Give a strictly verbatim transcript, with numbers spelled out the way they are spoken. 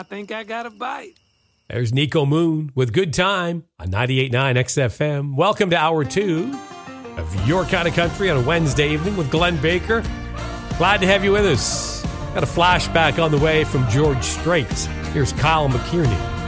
think I got a bite. There's Nico Moon with Good Time on ninety-eight point nine X F M. Welcome to hour two of Your Kind of Country on a Wednesday evening with Glenn Baker. Glad to have you with us. Got a flashback on the way from George Strait. Here's Kyle McKierney.